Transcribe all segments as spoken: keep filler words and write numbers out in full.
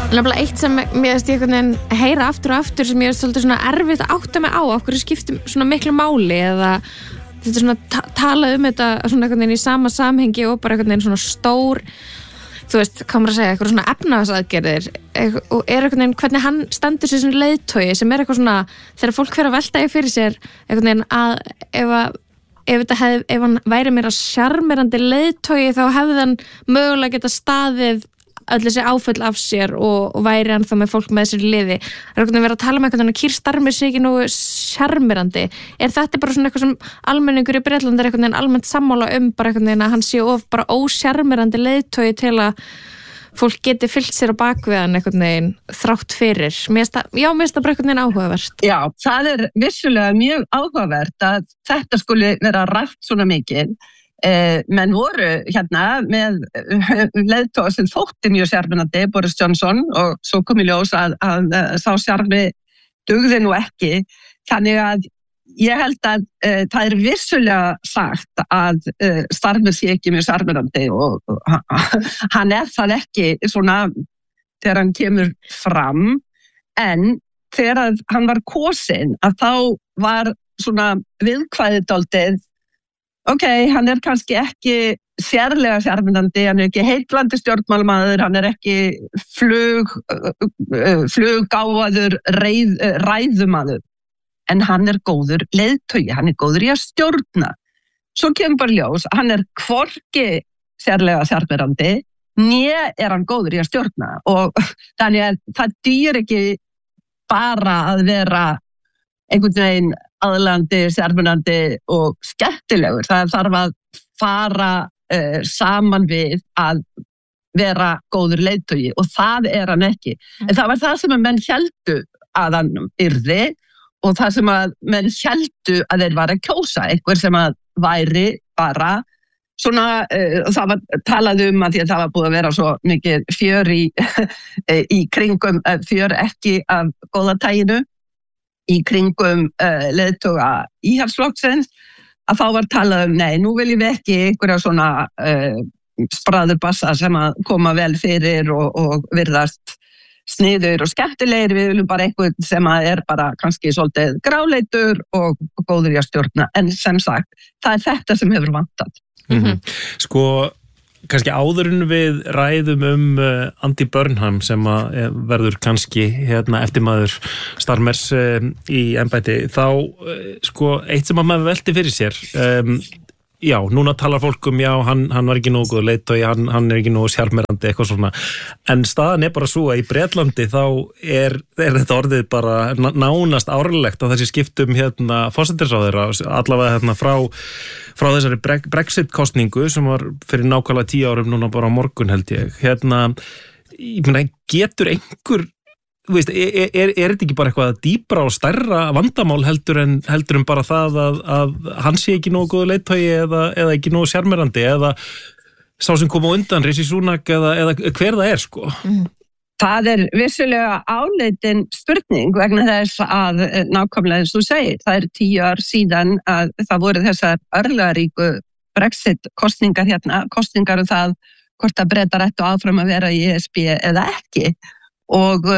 Nefnilega eitt sem mér finnst ég einhvern veginn heyra aftur og aftur sem ég er svolítið svona erfitt að átta mig á af hverju skiptir svona miklu máli eða þetta svona ta- tala um þetta svona einhvern veginn í sama samhengi og bara einhvern veginn svona stór þú veist, hvað maður að segja, eitthvað svona efnahagsaðgerðir og er einhvern veginn hvernig hann stendur sér svona leiðtogi sem er eitthvað svona þegar fólk fer að velta í fyrir sér einhvern veginn að ef að ef þetta hef, ef hann væri meira sjarmerandi leiðtogi þá hefði hann mögulega geta staðið öll þessi áföll af sér og, og væri hann þá með fólk með sér í liði. Það er einhvern veginn verið að tala um einhvern veginn Keir Starmer sig ekki nógu sjarmerandi. Er þetta bara svona eitthvað sem almenningur í Bretlandi er einhvern veginn almennt sammála um bara einhvern veginn að hann sé of bara ósjarmerandi leiðtogi til að fólk geti fylgt sér á bakvið hann einhvern veginn þrátt fyrir. Mér finnst það, já, mér finnst það bara einhvern veginn áhugavert. Já, það er vissulega mjög áhugavert að þetta skuli vera rætt svona mikið. Eh, menn voru hérna með leiðtoga sem þótti mjög sjarmerandi, Boris Johnson, og svo kom í ljós að, að, að sá sjarmi dugði nú ekki. Þannig að ég held að uh, það er vissulega sagt að uh, Starmer sé ekki mjög sjarmerandi og, og hann er það ekki svona þegar hann kemur fram, en þegar hann var kosinn að þá var svona viðkvæðið dálítið ok, hann er kannski ekki sérlega sjarmerandi, hann er ekki heitlandi stjórnmálamaður, hann er ekki flug, fluggáfaður reið, ræðumaður, en hann er góður leiðtogi, hann er góður í að stjórna. Svo kemur bara ljós, hann er hvorki sérlega sjarmerandi, né er hann góður í að stjórna og þannig að það dýr ekki bara að vera einhvern veginn aðlandi, sjarmerandi og skemmtilegur. Það þarf að fara uh, saman við að vera góður leiðtogi og það er hann ekki. Mm. En það var það sem að menn héldu að hann yrði og það sem að menn héldu að þeir var að kjósa, einhver sem að væri bara svona, uh, það var talað um að því að það var búið að vera svo mikið fjör í, í kringum, uh, fjör ekki af góða taginu, í kringum uh, leiðtoga íhaldsflokksins að þá var talað um, nei, nú viljum við ekki einhverja svona uh, spraðurbassa sem að koma vel fyrir og, og virðast sniður og skemmtilegir, við viljum bara einhvern sem að er bara kannski svolítið gráleitur og, og góður í að stjórna, en sem sagt, það er þetta sem hefur vantað. Mm-hmm. Sko, kannski áður en við ræðum um uh, Andy Burnham sem að uh, verður kannski hérna eftirmaður Starmers uh, í embætti, þá uh, sko, eitt sem að maður velti fyrir sér um, já, núna talar fólk um já, hann, hann var ekki nógu góður leiðtogi, hann, hann er ekki nógu sjarmerandi, eitthvað svona, en staðan er bara svo að í Bretlandi þá er, er þetta orðið bara nánast árlegt að þessi skiptum hérna forsætisráðherra, allavega hérna frá frá þessari Brexit-kosningu sem var fyrir nákvæmlega tíu árum núna bara á morgun held ég. Hérna, ég meina, getur einhver, þú veist, er, er, er þetta ekki bara eitthvað dýpra og stærra vandamál heldur en, heldur en bara það að, að hann sé ekki nógu góður leiðtogi eða, eða ekki nógu sjarmerandi eða sá sem kom á undan, Rishi Sunak eða, eða hver það er, sko? Mm. Það er vissulega áleitin spurning vegna þess að nákvæmlega eins og þú segir, það er tíu ár síðan að það voru þessar örlagaríku Brexit-kostningar hérna, kostningar um það hvort að Bretar ættu áfram að vera í E S B eða ekki og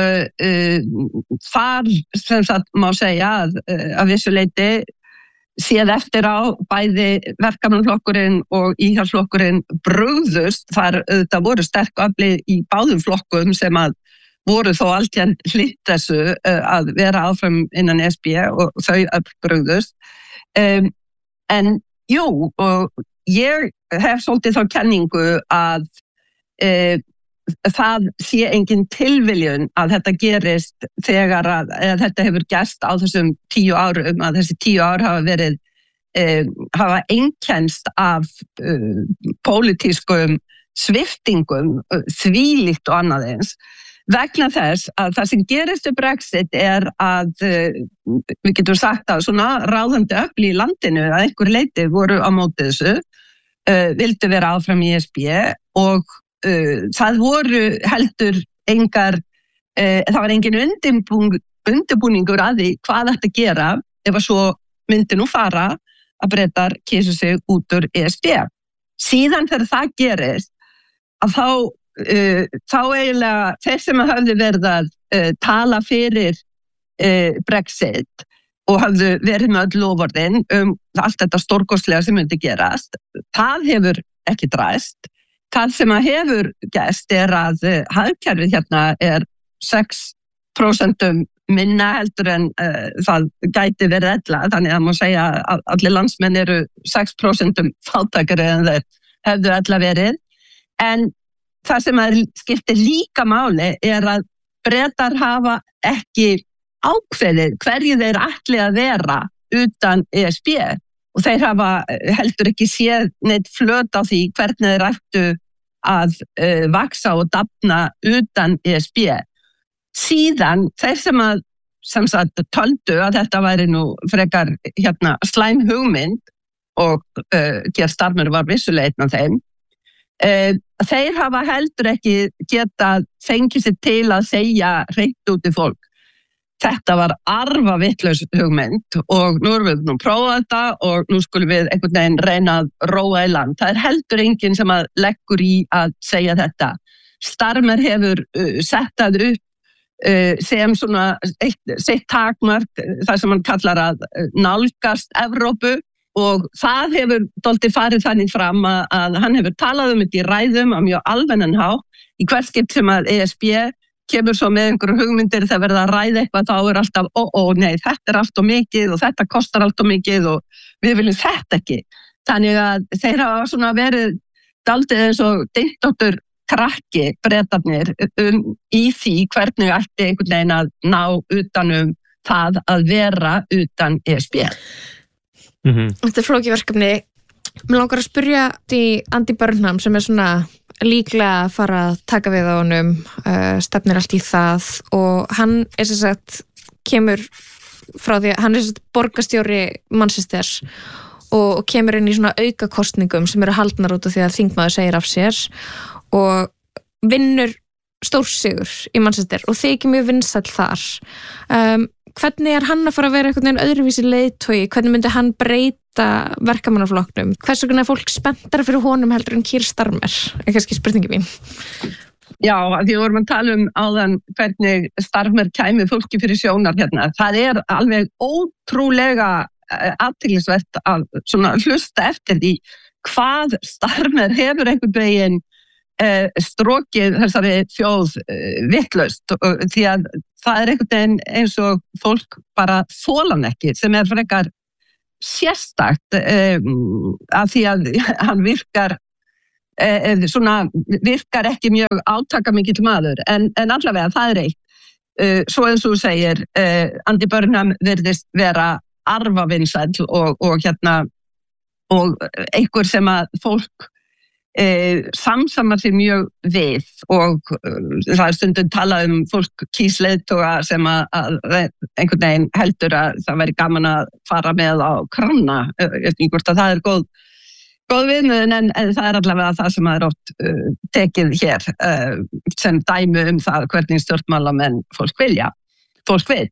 uh, þar sem sagt má segja að, að vissuleiti séð eftir á bæði verkamannaflokkurinn og íhaldsflokkurinn brugðust, þar þetta voru sterk afli í báðum flokkum sem að voru þó alltaf hlýtt þessu að vera áfram innan E S B og þau brugðust. Um, en jú, og ég hef svolítið þá kenningu að uh, það sé engin tilviljun að þetta gerist þegar að, að þetta hefur gerst á þessum tíu árum, að þessi tíu ár hafa verið, eh, hafa einkennst af uh, pólitískum sviftingum, uh, þvílíkt og annað eins, vegna þess að það sem gerist við Brexit er að, uh, við getum sagt að svona ráðandi öfl í landinu að einhver leiti voru á móti þessu, uh, vildu vera áfram í E S B og Uh, það voru heldur engar, uh, það var engin undirbúning, undirbúningur að því hvað þetta gera ef að svo myndi nú fara að Bretar kysu sig út úr E S B. Síðan þegar það gerist að þá uh, þá eiginlega þeir sem hafði verið að uh, tala fyrir uh, Brexit og hafði verið með öll loforðin um allt þetta stórkostlega sem myndi gerast, það hefur ekki dræst. Það sem að hefur gerst er að uh, hagkerfið hérna er sex prósent minna heldur en uh, það gæti verið ella, þannig að má segja að allir landsmenn eru sex prósent fátækari en þeir hefðu ella verið. En það sem að skiptir líka máli er að Bretar hafa ekki ákveðið hverju þeir ætli að vera utan E S B og þeir hafa heldur ekki séð neitt flöt á því hvernig þeir ættu að uh, vaksa og dafna utan E S B. Síðan þeir sem að sem sagt töldu að þetta væri nú frekar hérna slæm hugmynd og uh, Keir Starmer var vissulega einn af þeim, uh, þeir hafa heldur ekki geta fengið sér til að segja hreint út í fólk. Þetta var arfa vitlaus hugmynd og nú erum við nú prófað þetta og nú skulum við einhvern veginn reyna að róa í land. Það er heldur enginn sem að leggur í að segja þetta. Starmer hefur uh, sett það upp uh, sem svona eitt, sitt takmark, það sem hann kallar að nálgast Evrópu og það hefur dálítið farið þannig fram að, að hann hefur talað um þetta í ræðum á mjög almennan hátt í hvert skipt sem að E S B kemur svo með einhverju hugmyndir þegar verða að ræða eitthvað þá er alltaf, ó, ó, nei, þetta er allt of mikið og þetta kostar allt of mikið og við viljum þetta ekki. Þannig að þeir hafa svona verið dálítið eins og dyntóttur krakki Bretarnir um, í því hvernig ætti einhvern veginn að ná utanum það að vera utan E S B. Mm-hmm. Þetta er flókið verkefni. Mér langar að spyrja því Andy Burnham sem er svona líklega að fara að taka við á honum, uh, stefnir allt í það og hann er sem sagt kemur frá því að hann er sem sagt borgarstjóri Manchester og, og kemur inn í svona aukakostningum sem eru haldnar út af því að þingmaður segir af sér og vinnur stórsigur í Manchester og þykir mjög vinsæll þar. Um, hvernig er hann að fara að vera einhvern veginn öðruvísi leiðtogi? Hvernig myndi hann breyta verkamannaflokknum? Hvers vegna er fólk spenntara fyrir honum heldur en Keir Starmer? Er kannski spurningi mín. Já, því við vorum að tala um áðan hvernig Starmer kæmi fólki fyrir sjónar hérna. Það er alveg ótrúlega athyglisvert að svona hlusta eftir því hvað Starmer hefur einhvern veginn Uh, strókið þessari þjóð uh, vitlaust uh, því að það er einhvern veginn eins og fólk bara þolan ekki sem er frekar sérstakt um, að því að hann virkar uh, svona virkar ekki mjög átakamikill maður en, en allavega það er eitt uh, svo eins og þú segir uh, Andy Burnham virðist vera arfavinsæll og, og hérna og einhver sem að fólk Eh, samsamar sér mjög við og uh, það er stundum talað um fólk kýs leiðtoga sem að, að einhvern veginn heldur að það væri gaman að fara með á kranna, ég veit ekki hvort að það er góð, góð viðmiðun en, en það er allavega það sem er oft uh, tekið hér uh, sem dæmi um það hvernig stjórnmálamenn fólk vilja, fólk vil.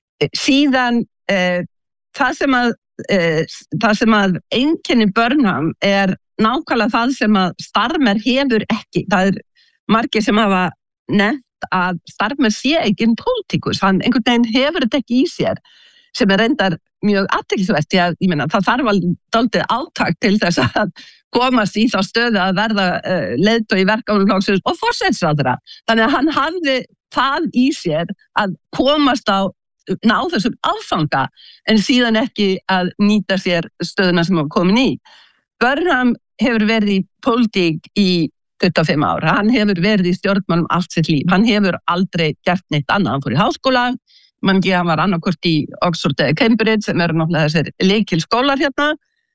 Síðan uh, það sem að, uh, það sem að einkenni Burnham er nákvæmlega það sem að Starmer hefur ekki. Það er margir sem hafa nefnt að Starmer sé ekki en pólitíkus. Hann einhvern veginn hefur þetta ekki í sér sem er reyndar mjög athyglisvert því að ég meina það þarf alveg dálítið átak til þess að komast í þá stöðu að verða uh, leiðtogi verkamannaflokksins og forsætisráðherra. Þannig að hann hafði það í sér að komast á ná þessum áfanga en síðan ekki að nýta sér stöðuna sem hann komin í. Burnham hefur verið í pólitík í tuttugu og fimm ára. Hann hefur verið í stjórnmálum allt sitt líf. Hann hefur aldrei gert neitt annað. Hann fór í háskóla, mann ekki hann var annarkvort í Oxford eða Cambridge sem eru náttúrulega þessir lykilskólar hérna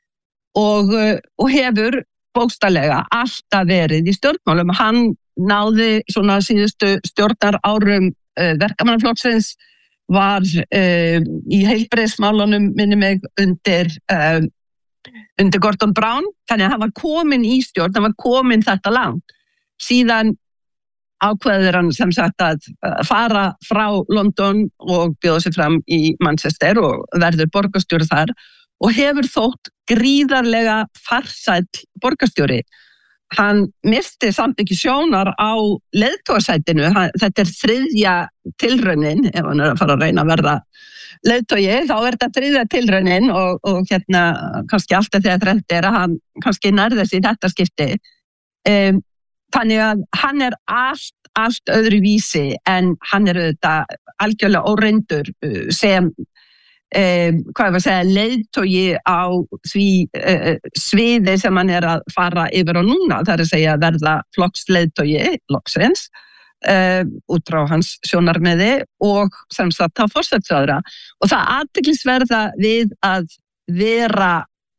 og, og hefur bókstaflega alltaf verið í stjórnmálum. Hann náði svona síðustu stjórnar árum uh, verkamannaflokksins var uh, í heilbrigðismálunum minni mig undir uh, undir Gordon Brown, þannig að hann var komin í stjórn, hann var komin þetta langt. Síðan ákveður hann sem sagt að fara frá London og bjóða sig fram í Manchester og verður borgarstjóri þar og hefur þótt gríðarlega farsæll borgarstjóri hann misti samt ekki sjónar á leiðtogasætinu. Þetta er þriðja tilraunin, ef hann er að fara að reyna að verða leiðtogi, þá er þetta þriðja tilraunin og, og hérna kannski alltaf þegar þrennt er að hann kannski nærðist í þetta skipti. Um, þannig að hann er allt, allt öðru vísi en hann er auðvitað algjörlega óreyndur sem Um, hvað ég var að segja, leiðtogi á því uh, sviði sem hann er að fara yfir á núna, það er að segja verða flokksleiðtogi, loksins, uh, út frá hans sjónarmiði og sem sagt á forsætisráðherra. Og það athyglisverða við að vera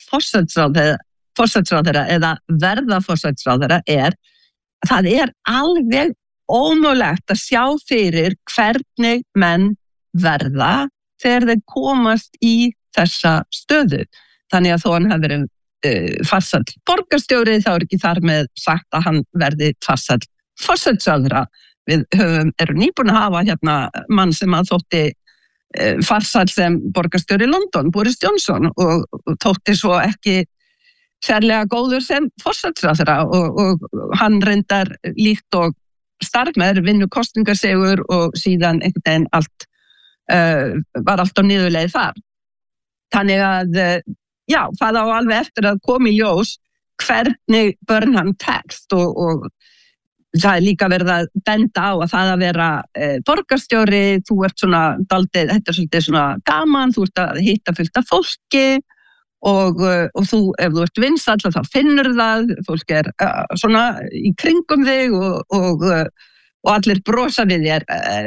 forsætisráðherra eða verða forsætisráðherra er að það er alveg ómögulegt að sjá fyrir hvernig menn verða þegar þeir komast í þessa stöðu. Þannig að þó hann hefur verið uh, farsæll borgarstjóri, þá er ekki þar með sagt að hann verði farsæll forsætisráðherra. Við höfum, erum nýbúin að hafa hérna mann sem að þótti uh, farsæll sem borgarstjóri í London, Boris Johnson, og, og þótti svo ekki sérlega góður sem forsætisráðherra og, og hann reyndar líkt og Starmer vinnu kosningasegur og síðan einhvern veginn allt Uh, var alltaf niðurleið þar. Þannig að, uh, já, það á alveg eftir að koma í ljós hvernig Burnham tekst og, og það er líka verið að benda á að það að vera uh, borgarstjóri, þú ert svona daldið, þetta er svolítið svona gaman, þú ert að hitta fullt af fólki og, uh, og þú, ef þú ert vinsæll þá finnur það, fólk er uh, svona í kringum þig og, og uh, og allir brosa við þér.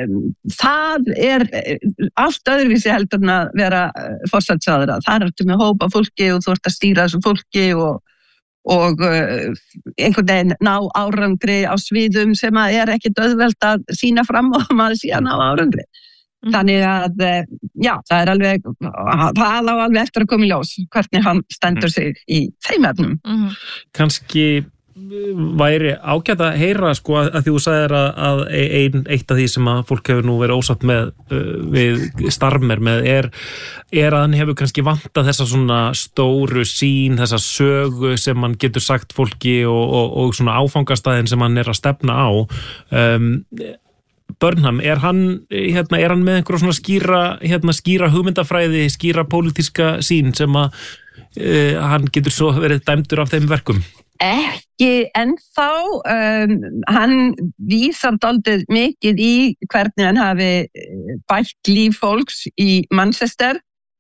Það er allt öðruvísi heldur en að vera forsætisráðherra. Það ertu með hópa fólki og þú ert að stýra þessu fólki og, og einhvern veginn ná árangri á sviðum sem að er ekkit auðvelt að sína fram og maður síðan ná árangri. Mm. Þannig að, já, það er alveg, það á alveg eftir að koma í ljós hvernig hann stendur sig í þeim efnum. Mm. Kanski væri ágætt að heyra sko að því þú sagðir að, að ein, eitt af því sem að fólk hefur nú verið ósátt með uh, við Starmer með er, er að hann hefur kannski vantað þessa svona stóru sín, þessa sögu sem hann getur sagt fólki og, og, og svona áfangastæðin sem hann er að stefna á. um, Burnham, er hann, hérna, er hann með einhverja svona skýra, hérna, skýra hugmyndafræði, skýra pólitíska sín sem að uh, hann getur svo verið dæmdur af þeim verkum? Ekki ennþá, um, hann vísar dálítið mikið í hvernig hann hafi bætt líf fólks í Manchester.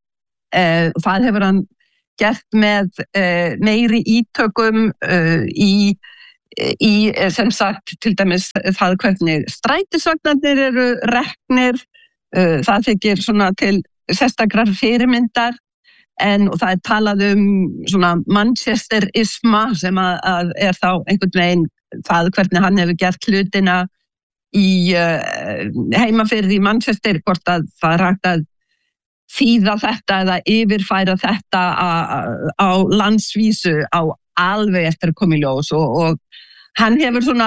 Uh, það hefur hann gert með uh, meiri ítökum uh, í, í, sem sagt, til dæmis það hvernig strætisvagnarnir eru reknir. Uh, það þykir svona til sérstakrar fyrirmyndar. En og það er talað um svona Manchesterisma sem að, að er þá einhvern veginn það hvernig hann hefur gert hlutina í uh, heimafyrði í Manchester, hvort að það er hægt að þýða þetta eða yfirfæra þetta a, a, á landsvísu á alveg eftir að koma í ljós og, og hann hefur svona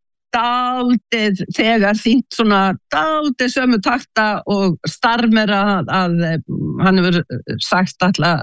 dálítið þegar þýtt svona dálítið sömu takta og Starmer að, að hann hefur sagt alltaf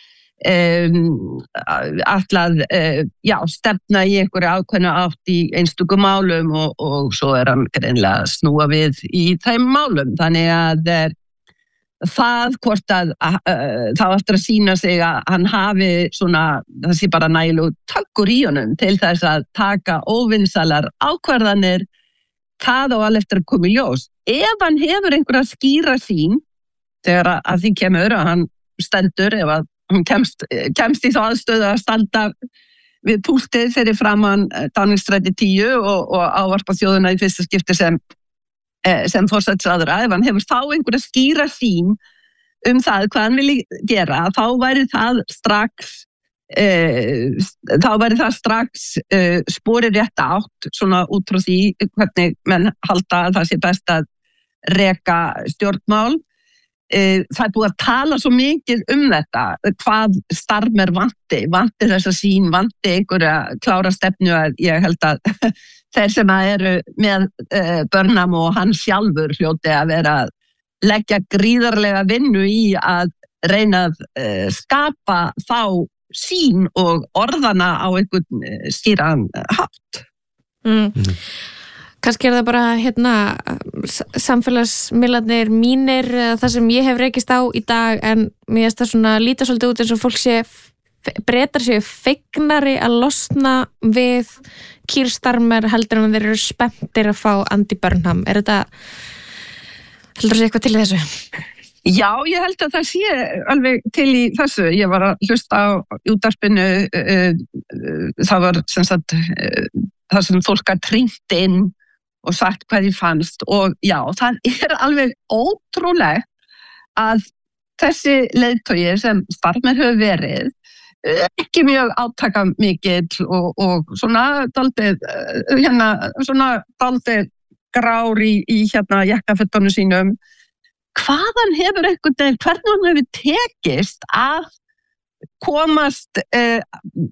um, alltaf uh, já, stefna í einhverju ákveðna átt í einstökum málum og, og svo er hann greinlega að snúa við í þeim málum. Þannig að uh, það hvort að uh, þá eftir að sýna sig að hann hafi svona, það sé bara nægilegur tökkur í honum til þess að taka óvinsalar ákvarðanir, það á alveg eftir að koma í ljós. Ef hann hefur einhverja skýra sín, þegar að, að því kemur að hann stendur, ef að hann kemst, kemst í þá aðstöðu að standa við púltið fyrir framan Downingstræti tíu og, og ávarpa þjóðina í fyrsta skipti sem sem forsætisráðherra, ef hann hefur þá einhverja skýra sín um það hvað hann vilji gera, þá væri það strax uh, þá væri það strax uh, sporið rétt átt, svona út frá því hvernig menn halda að það sé best að reka stjórnmál. Uh, það er búið að tala svo mikið um þetta, hvað Starmer vanti, vanti þessa sín, vanti einhverja klára stefnu að ég held að þeir sem eru með uh, Burnham og hann sjálfur hljóti að vera að leggja gríðarlega vinnu í að reyna að uh, skapa þá sín og orðana á einhvern skýran hátt. Mm. Mm. Kannski er það bara hérna samfélagsmiðlarnir mínir, það sem ég hef rekist á í dag, en mér finnst það svona líta svolítið út eins og fólk sé Bretar séu fegnari að losna við Keir Starmer heldur en þeir eru spenntir að fá Andy Burnham. Er þetta, heldur það sé eitthvað til í þessu? Já, ég held að það sé alveg til í þessu. Ég var að hlusta á útvarpinu, uh, uh, það var sem sagt uh, það sem fólk að trýnt inn og sagt hvað þið fannst, og já, það er alveg ótrúlegt að þessi leiðtogi sem Starmer hefur verið ekki mjög átaka mikill og, og svona daldið hérna, svona daldið grár í, í hérna jakkafötunum sínum. Hvaðan hefur einhvern veginn, hvernig hann hefur tekist að komast eh,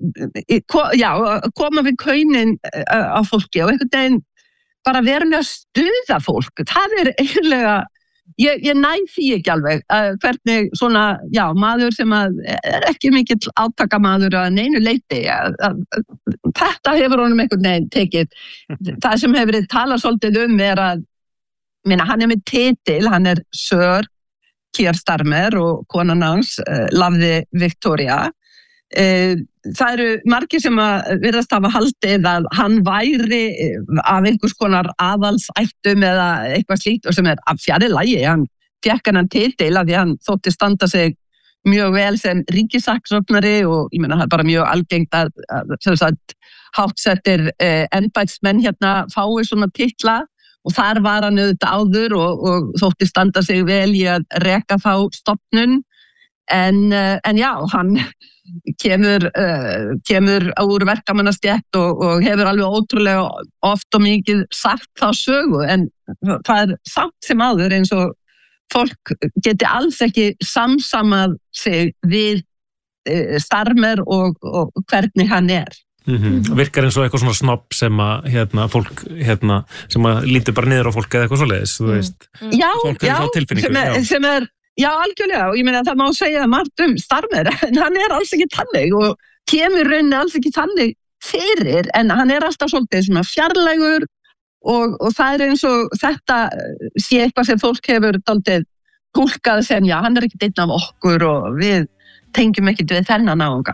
ko, já, koma við kaunin eh, á fólki og einhvern veginn bara verulega stuða fólk. Það er eiginlega, ég, ég næ því ekki alveg uh, hvernig svona, já, maður sem að er ekki mikill átakamaður að neinu leyti, að, að, að þetta hefur honum einhvern veginn tekið. Það sem hefur verið talað svolítið um er að, minna, hann er með titil, hann er Sir Keir Starmer og konan hans, uh, Lafði Victoria. Uh, það eru margir sem að virðast hafa haldið að hann væri af einhvers konar aðalsættum eða eitthvað slíkt, og sem er af fjarri lagi. Hann fékk hennan titil af því hann þótti standa sig mjög vel sem ríkissaksóknari, og ég meina það er bara mjög algengt að, að, að háttsettir uh, embættismenn hérna fái svona titla, og þar var hann auðvitað áður og, og þótti standa sig vel í að reka þá stofnun, en, uh, en já, hann kemur, uh, kemur úr verkamannastétt og, og hefur alveg ótrúlega oft og mikið sagt þá sögu, en það er samt sem áður eins og fólk geti alls ekki samsamað sig við uh, Starmer og, og hvernig hann er. Mm-hmm. Virkar eins og eitthvað svona snobb sem að hérna, fólk hérna, sem að lítur bara niður á fólk eða eitthvað svoleiðis, þú veist. Já, fólk já, sem er, já. sem er Já, algjörlega, og ég meina það má segja margt um Starmer, en hann er alls ekki þannig og kemur rauninni alls ekki þannig fyrir, en hann er alltaf svolítið svona fjarlægur og, og það er eins og þetta sé eitthvað sem fólk hefur dálítið túlkað sem, já, hann er ekki einn af okkur og við tengjum ekkert við þennan náunga.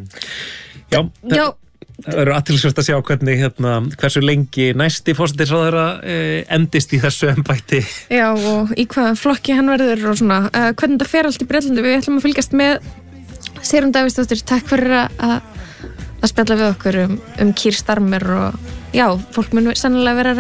Já, Já. Það eru athyglisvert að sjá hvernig hérna, hversu lengi næsti forsætisráðherra eh, endist í þessu embætti. Já, og í hvað flokki hann verður og svona, uh, hvernig þetta fer allt í Bretlandi. Við ætlum að fylgjast með Sigrún Davíðsdóttir. Takk fyrir að, að spjalla við okkur um, um Keir Starmer, og já, fólk mun sennilega vera